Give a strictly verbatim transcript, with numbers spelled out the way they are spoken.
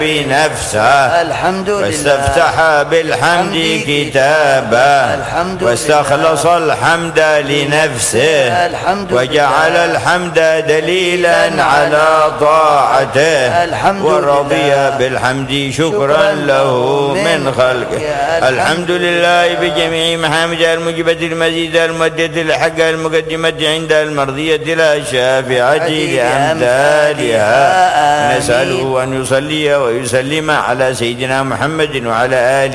بنفسه الحمد لله واستفتح بالحمد كتابه الحمد واستخلص الحمد لنفسه الحمد وجعل الحمد دليلا على طاعته الحمد ورضي لله بالحمد شكرا له من خلقه. الحمد لله بجميع محامده المجبة المزيدة المودة الحق المقدمة عند المرضية لا شافعة لأمثالها. نسأله أن يصلي ويسلم على سيدنا محمد وعلى آله